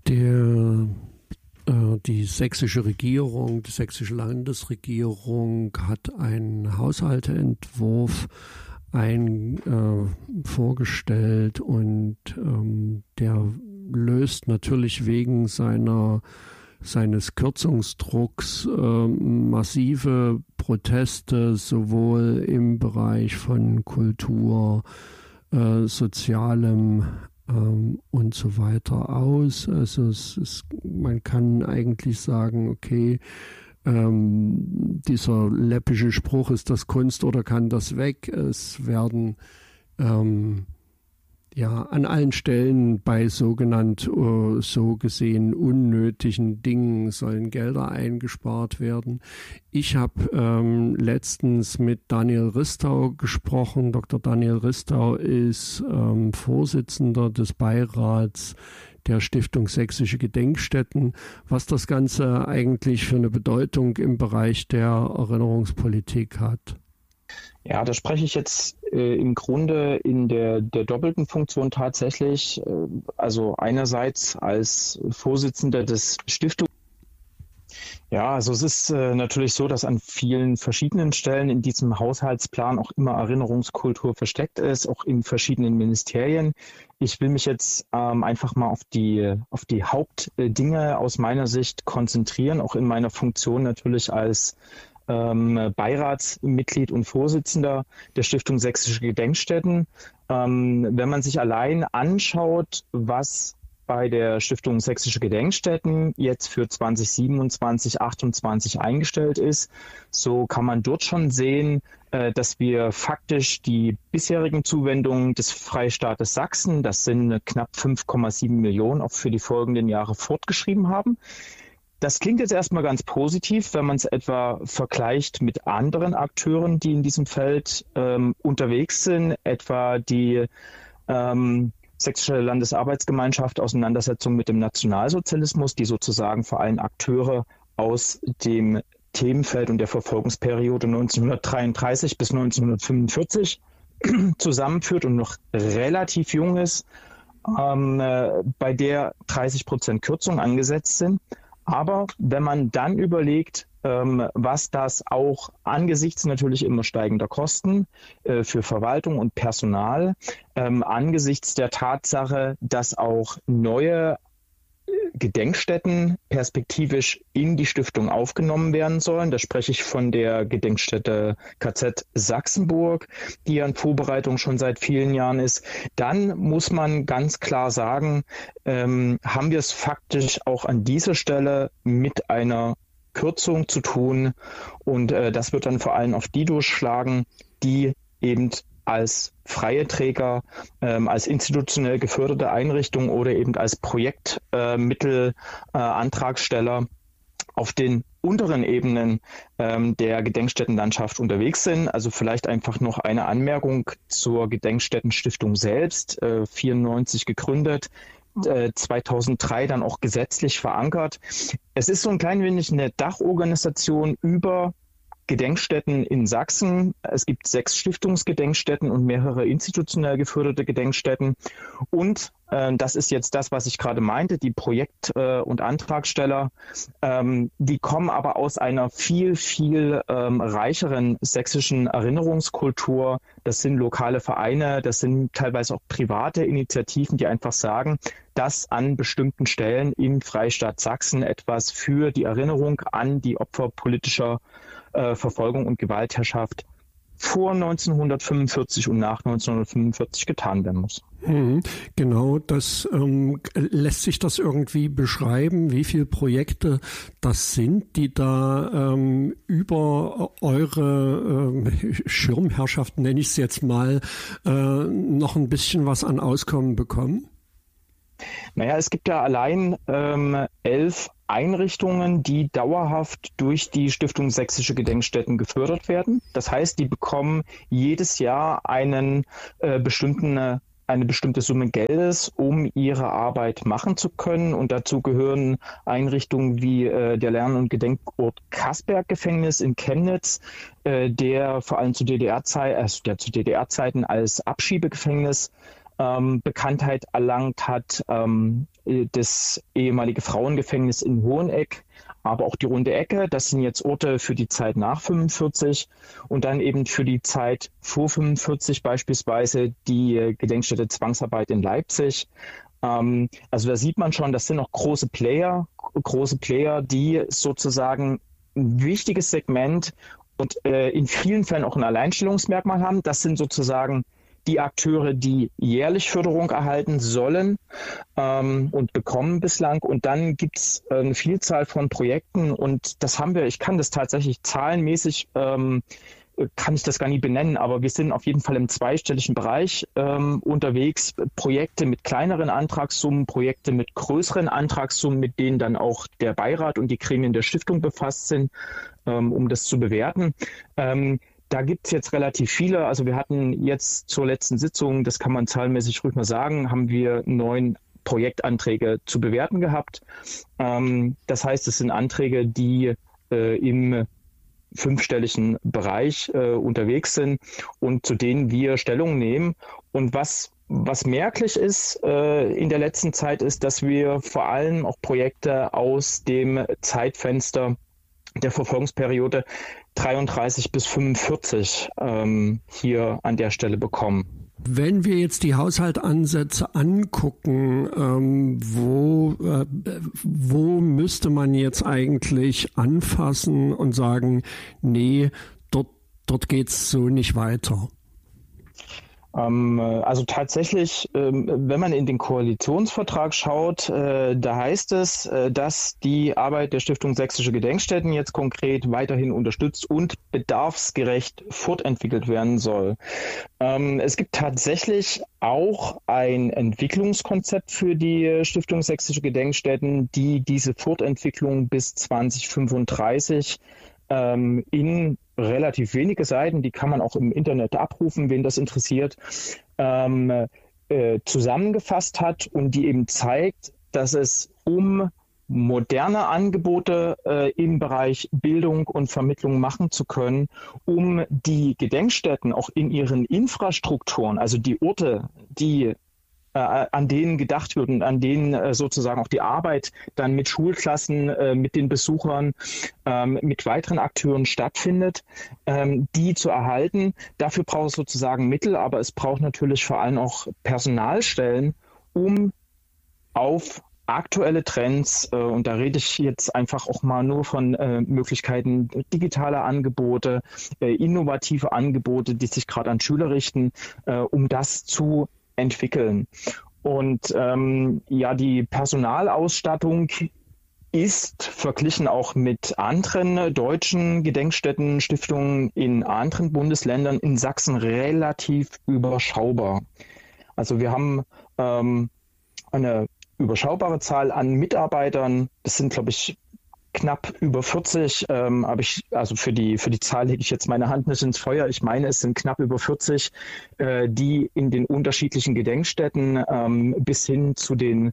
Der Die sächsische Regierung, die sächsische Landesregierung hat einen Haushaltsentwurf vorgestellt und der löst natürlich wegen seines Kürzungsdrucks massive Proteste sowohl im Bereich von Kultur, Sozialem und so weiter aus. Also man kann eigentlich sagen, okay, dieser läppische Spruch, ist das Kunst oder kann das weg? Es werden an allen Stellen bei so gesehen unnötigen Dingen sollen Gelder eingespart werden. Ich habe letztens mit Daniel Ristau gesprochen. Dr. Daniel Ristau ist Vorsitzender des Beirats der Stiftung Sächsische Gedenkstätten, was das Ganze eigentlich für eine Bedeutung im Bereich der Erinnerungspolitik hat. Ja, da spreche ich jetzt im Grunde in der doppelten Funktion tatsächlich. Also einerseits als Vorsitzender des Stiftungs. Ja, also es ist natürlich so, dass an vielen verschiedenen Stellen in diesem Haushaltsplan auch immer Erinnerungskultur versteckt ist, auch in verschiedenen Ministerien. Ich will mich jetzt einfach mal auf die Hauptdinge aus meiner Sicht konzentrieren, auch in meiner Funktion natürlich als Beiratsmitglied und Vorsitzender der Stiftung Sächsische Gedenkstätten. Wenn man sich allein anschaut, was bei der Stiftung Sächsische Gedenkstätten jetzt für 2027, 2028 eingestellt ist, so kann man dort schon sehen, dass wir faktisch die bisherigen Zuwendungen des Freistaates Sachsen, das sind knapp 5,7 Millionen, auch für die folgenden Jahre fortgeschrieben haben. Das klingt jetzt erstmal ganz positiv, wenn man es etwa vergleicht mit anderen Akteuren, die in diesem Feld unterwegs sind, etwa die Sächsische Landesarbeitsgemeinschaft Auseinandersetzung mit dem Nationalsozialismus, die sozusagen vor allem Akteure aus dem Themenfeld und der Verfolgungsperiode 1933 bis 1945 zusammenführt und noch relativ jung ist, bei der 30% Kürzung angesetzt sind. Aber wenn man dann überlegt, was das auch angesichts natürlich immer steigender Kosten für Verwaltung und Personal, angesichts der Tatsache, dass auch neue Gedenkstätten perspektivisch in die Stiftung aufgenommen werden sollen. Da spreche ich von der Gedenkstätte KZ Sachsenburg, die ja in Vorbereitung schon seit vielen Jahren ist. Dann muss man ganz klar sagen, haben wir es faktisch auch an dieser Stelle mit einer Kürzung zu tun. Und das wird dann vor allem auf die durchschlagen, die eben als freie Träger, als institutionell geförderte Einrichtung oder eben als Projektmittelantragsteller auf den unteren Ebenen der Gedenkstättenlandschaft unterwegs sind. Also vielleicht einfach noch eine Anmerkung zur Gedenkstättenstiftung selbst, 1994 gegründet, 2003 dann auch gesetzlich verankert. Es ist so ein klein wenig eine Dachorganisation über Gedenkstätten in Sachsen. Es gibt 6 Stiftungsgedenkstätten und mehrere institutionell geförderte Gedenkstätten. Und das ist jetzt das, was ich gerade meinte, die Projekt- und Antragsteller, die kommen aber aus einer viel, viel reicheren sächsischen Erinnerungskultur. Das sind lokale Vereine, das sind teilweise auch private Initiativen, die einfach sagen, dass an bestimmten Stellen im Freistaat Sachsen etwas für die Erinnerung an die Opfer politischer Verfolgung und Gewaltherrschaft vor 1945 und nach 1945 getan werden muss. Genau, das lässt sich das irgendwie beschreiben, wie viele Projekte das sind, die da über eure Schirmherrschaft, nenne ich es jetzt mal, noch ein bisschen was an Auskommen bekommen? Naja, es gibt ja allein 11 Einrichtungen, die dauerhaft durch die Stiftung Sächsische Gedenkstätten gefördert werden. Das heißt, die bekommen jedes Jahr eine bestimmte Summe Geldes, um ihre Arbeit machen zu können. Und dazu gehören Einrichtungen wie der Lern- und Gedenkort Kasberg-Gefängnis in Chemnitz, der vor allem zu DDR-Zeiten als Abschiebegefängnis Bekanntheit erlangt hat, das ehemalige Frauengefängnis in Hoheneck, aber auch die Runde Ecke. Das sind jetzt Orte für die Zeit nach 45 und dann eben für die Zeit vor 45 beispielsweise die Gedenkstätte Zwangsarbeit in Leipzig. Also da sieht man schon, das sind noch große Player, die sozusagen ein wichtiges Segment und in vielen Fällen auch ein Alleinstellungsmerkmal haben. Das sind sozusagen die Akteure, die jährlich Förderung erhalten sollen und bekommen bislang. Und dann gibt es eine Vielzahl von Projekten und das haben wir, ich kann das tatsächlich zahlenmäßig, kann ich das gar nicht benennen, aber wir sind auf jeden Fall im zweistelligen Bereich unterwegs. Projekte mit kleineren Antragssummen, Projekte mit größeren Antragssummen, mit denen dann auch der Beirat und die Gremien der Stiftung befasst sind, um das zu bewerten. Da gibt es jetzt relativ viele. Also wir hatten jetzt zur letzten Sitzung, das kann man zahlenmäßig ruhig mal sagen, haben wir 9 Projektanträge zu bewerten gehabt. Das heißt, es sind Anträge, die im 5-stelligen Bereich unterwegs sind und zu denen wir Stellung nehmen. Und was merklich ist in der letzten Zeit ist, dass wir vor allem auch Projekte aus dem Zeitfenster der Verfolgungsperiode 33 bis 45 hier an der Stelle bekommen. Wenn wir jetzt die Haushaltsansätze angucken, wo müsste man jetzt eigentlich anfassen und sagen, nee, dort geht's so nicht weiter? Also tatsächlich, wenn man in den Koalitionsvertrag schaut, da heißt es, dass die Arbeit der Stiftung Sächsische Gedenkstätten jetzt konkret weiterhin unterstützt und bedarfsgerecht fortentwickelt werden soll. Es gibt tatsächlich auch ein Entwicklungskonzept für die Stiftung Sächsische Gedenkstätten, die diese Fortentwicklung bis 2035 in relativ wenige Seiten, die kann man auch im Internet abrufen, wen das interessiert, zusammengefasst hat und die eben zeigt, dass es um moderne Angebote im Bereich Bildung und Vermittlung machen zu können, um die Gedenkstätten auch in ihren Infrastrukturen, also die Orte, die an denen gedacht wird und an denen sozusagen auch die Arbeit dann mit Schulklassen, mit den Besuchern, mit weiteren Akteuren stattfindet, die zu erhalten. Dafür braucht es sozusagen Mittel, aber es braucht natürlich vor allem auch Personalstellen, um auf aktuelle Trends, und da rede ich jetzt einfach auch mal nur von Möglichkeiten digitaler Angebote, innovative Angebote, die sich gerade an Schüler richten, um das zu entwickeln. Und die Personalausstattung ist verglichen auch mit anderen deutschen Gedenkstätten, Stiftungen in anderen Bundesländern in Sachsen relativ überschaubar. Also wir haben eine überschaubare Zahl an Mitarbeitern. Das sind, glaube ich, knapp über 40, also für die Zahl lege ich jetzt meine Hand nicht ins Feuer. Ich meine, es sind knapp über 40, die in den unterschiedlichen Gedenkstätten bis hin zu den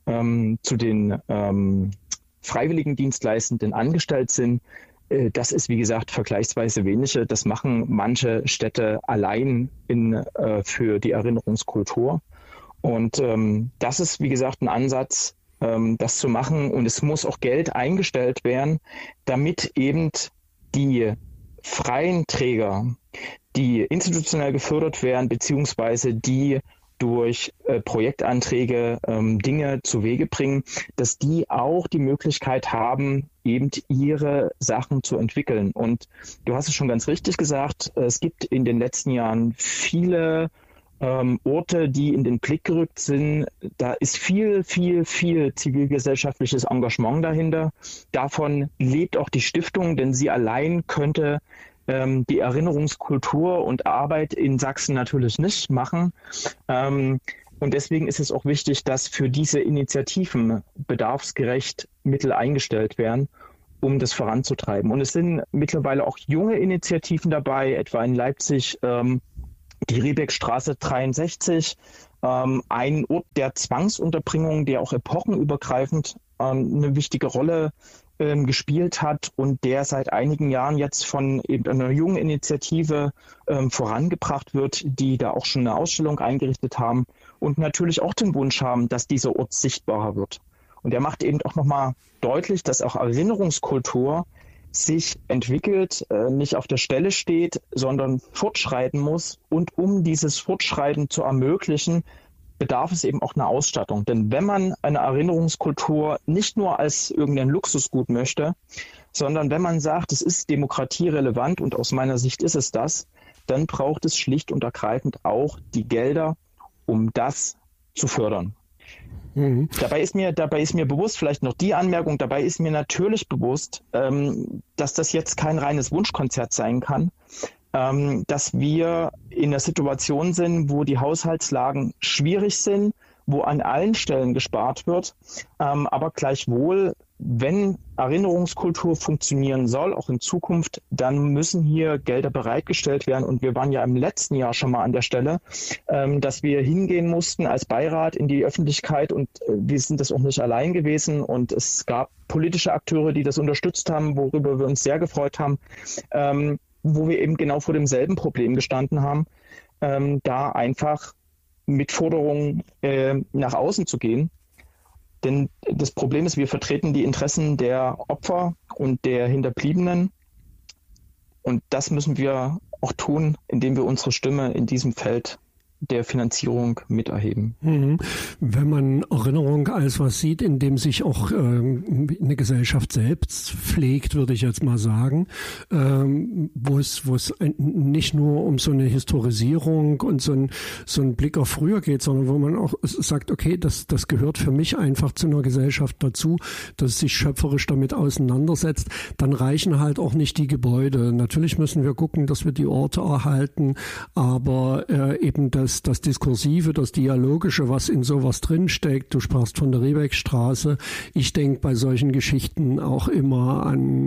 Freiwilligendienstleistenden angestellt sind. Das ist, wie gesagt, vergleichsweise wenige. Das machen manche Städte allein für die Erinnerungskultur. Und das ist, wie gesagt, ein Ansatz, das zu machen. Und es muss auch Geld eingestellt werden, damit eben die freien Träger, die institutionell gefördert werden, beziehungsweise die durch Projektanträge Dinge zu Wege bringen, dass die auch die Möglichkeit haben, eben ihre Sachen zu entwickeln. Und du hast es schon ganz richtig gesagt, es gibt in den letzten Jahren viele Orte, die in den Blick gerückt sind. Da ist viel zivilgesellschaftliches Engagement dahinter. Davon lebt auch die Stiftung, denn sie allein könnte die Erinnerungskultur und Arbeit in Sachsen natürlich nicht machen. Und deswegen ist es auch wichtig, dass für diese Initiativen bedarfsgerecht Mittel eingestellt werden, um das voranzutreiben. Und es sind mittlerweile auch junge Initiativen dabei, etwa in Leipzig die Riebeckstraße 63, ein Ort der Zwangsunterbringung, der auch epochenübergreifend eine wichtige Rolle gespielt hat und der seit einigen Jahren jetzt von eben einer jungen Initiative vorangebracht wird, die da auch schon eine Ausstellung eingerichtet haben und natürlich auch den Wunsch haben, dass dieser Ort sichtbarer wird. Und er macht eben auch nochmal deutlich, dass auch Erinnerungskultur sich entwickelt, nicht auf der Stelle steht, sondern fortschreiten muss. Und um dieses Fortschreiten zu ermöglichen, bedarf es eben auch einer Ausstattung. Denn wenn man eine Erinnerungskultur nicht nur als irgendein Luxusgut möchte, sondern wenn man sagt, es ist demokratierelevant und aus meiner Sicht ist es das, dann braucht es schlicht und ergreifend auch die Gelder, um das zu fördern. Mhm. Dabei ist mir bewusst, vielleicht noch die Anmerkung, dabei ist mir natürlich bewusst, dass das jetzt kein reines Wunschkonzert sein kann, dass wir in einer Situation sind, wo die Haushaltslagen schwierig sind, wo an allen Stellen gespart wird, aber gleichwohl, wenn Erinnerungskultur funktionieren soll, auch in Zukunft, dann müssen hier Gelder bereitgestellt werden. Und wir waren ja im letzten Jahr schon mal an der Stelle, dass wir hingehen mussten als Beirat in die Öffentlichkeit und wir sind das auch nicht allein gewesen. Und es gab politische Akteure, die das unterstützt haben, worüber wir uns sehr gefreut haben, wo wir eben genau vor demselben Problem gestanden haben, da einfach mit Forderungen nach außen zu gehen. Denn das Problem ist, wir vertreten die Interessen der Opfer und der Hinterbliebenen. Und das müssen wir auch tun, indem wir unsere Stimme in diesem Feld der Finanzierung miterheben. Wenn man Erinnerung als was sieht, in dem sich auch eine Gesellschaft selbst pflegt, würde ich jetzt mal sagen, wo es nicht nur um so eine Historisierung und so ein Blick auf früher geht, sondern wo man auch sagt, okay, das gehört für mich einfach zu einer Gesellschaft dazu, dass es sich schöpferisch damit auseinandersetzt, dann reichen halt auch nicht die Gebäude. Natürlich müssen wir gucken, dass wir die Orte erhalten, aber eben das Diskursive, das Dialogische, was in sowas drinsteckt. Du sprachst von der Riebeckstraße. Ich denke bei solchen Geschichten auch immer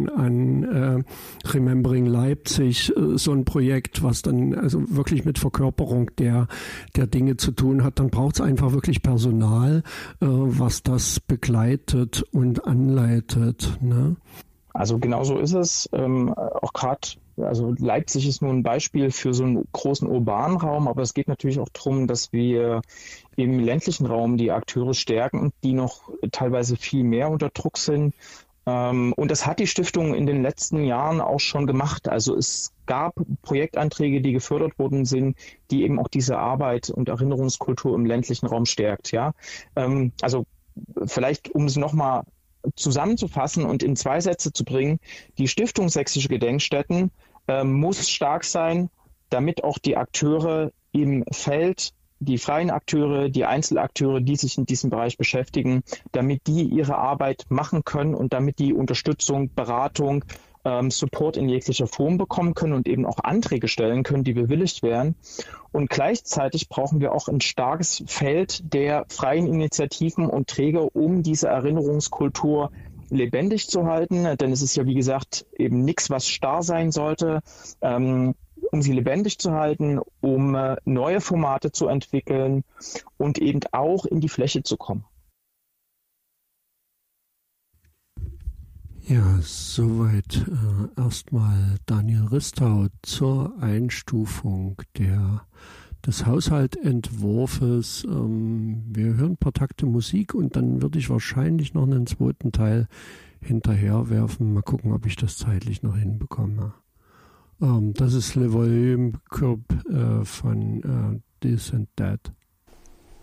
an Remembering Leipzig, so ein Projekt, was dann also wirklich mit Verkörperung der Dinge zu tun hat. Dann braucht es einfach wirklich Personal, was das begleitet und anleitet. Ne? Also genau so ist es. Auch gerade, also Leipzig ist nur ein Beispiel für so einen großen urbanen Raum, aber es geht natürlich auch darum, dass wir im ländlichen Raum die Akteure stärken, die noch teilweise viel mehr unter Druck sind. Und das hat die Stiftung in den letzten Jahren auch schon gemacht. Also es gab Projektanträge, die gefördert worden sind, die eben auch diese Arbeit und Erinnerungskultur im ländlichen Raum stärkt. Ja, also vielleicht, um es nochmal zusammenzufassen und in 2 Sätze zu bringen, die Stiftung Sächsische Gedenkstätten muss stark sein, damit auch die Akteure im Feld, die freien Akteure, die Einzelakteure, die sich in diesem Bereich beschäftigen, damit die ihre Arbeit machen können und damit die Unterstützung, Beratung, Support in jeglicher Form bekommen können und eben auch Anträge stellen können, die bewilligt werden. Und gleichzeitig brauchen wir auch ein starkes Feld der freien Initiativen und Träger, um diese Erinnerungskultur lebendig zu halten. Denn es ist ja, wie gesagt, eben nichts, was starr sein sollte, um sie lebendig zu halten, um neue Formate zu entwickeln und eben auch in die Fläche zu kommen. Ja, soweit erstmal Daniel Ristau zur Einstufung des Haushaltentwurfes. Wir hören ein paar Takte Musik und dann würde ich wahrscheinlich noch einen 2. Teil hinterher werfen. Mal gucken, ob ich das zeitlich noch hinbekomme. Das ist Le Volume Curb von This and That.